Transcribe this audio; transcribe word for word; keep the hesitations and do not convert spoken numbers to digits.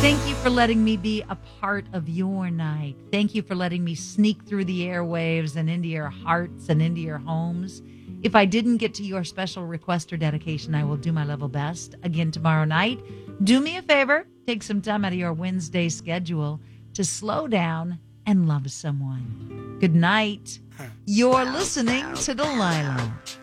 Thank you for letting me be a part of your night. Thank you for letting me sneak through the airwaves and into your hearts and into your homes. If I didn't get to your special request or dedication, I will do my level best again tomorrow night. Do me a favor, take some time out of your Wednesday schedule to slow down and love someone. Good night. You're listening to Delilah.